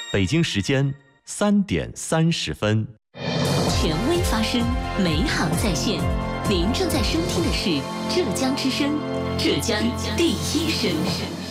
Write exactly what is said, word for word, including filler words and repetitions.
北京时间三点三十分。 权威发声，美好在线。您正在收听的是浙江之声，浙江第一声。